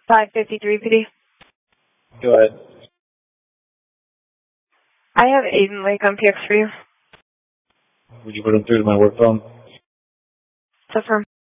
553 PD. Go ahead. I have Aiden Lake on PX for you. Would you put him through to my work phone? Affirm.